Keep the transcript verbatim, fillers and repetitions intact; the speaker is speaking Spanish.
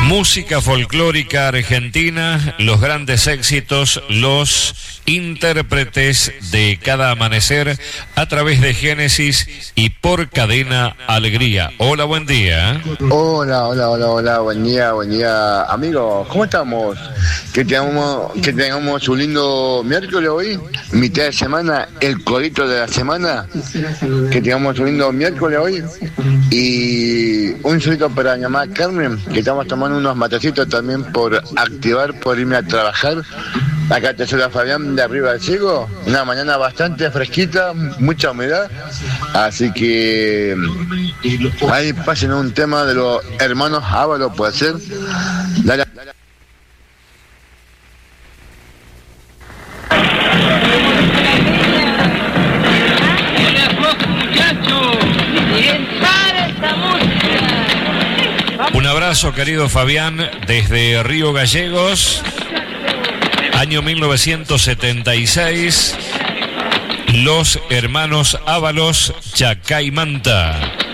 Música folclórica argentina, los grandes éxitos, los intérpretes de cada amanecer a través de Génesis y por Cadena Alegría. Hola, buen día. Hola, hola, hola, hola, buen día, buen día. Amigos, ¿cómo estamos? Que tengamos, que tengamos un lindo miércoles hoy, mitad de semana, el codito de la semana. Que tengamos un lindo miércoles hoy. Y un saludito para mi mamá Carmen, que estamos tomando unos matecitos también por activar, por irme a trabajar. Acá te saluda Fabián de Arriba del Ciego, una mañana bastante fresquita, mucha humedad, así que ahí pasen un tema de los hermanos Ábalos, puede ser. Dale. Un abrazo, querido Fabián, desde Río Gallegos. Año mil novecientos setenta y seis, los hermanos Ábalos, Chacaimanta.